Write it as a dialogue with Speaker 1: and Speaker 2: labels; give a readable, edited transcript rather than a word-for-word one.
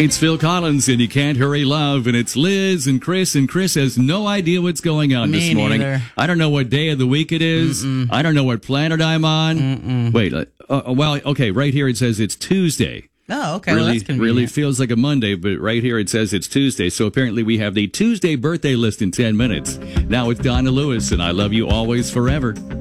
Speaker 1: It's Phil Collins and You Can't Hurry Love, and it's Liz and Chris has no idea what's going on this morning.
Speaker 2: Neither.
Speaker 1: I don't know what day of the week it is. I don't know what planet I'm on. Wait, well, okay, right here it says it's Tuesday.
Speaker 2: Oh, okay.
Speaker 1: Really,
Speaker 2: Well, that's convenient.
Speaker 1: really feels like a Monday, but right here it says it's Tuesday. So apparently we have the Tuesday birthday list in 10 minutes. Now it's Donna Lewis, and I love you always forever.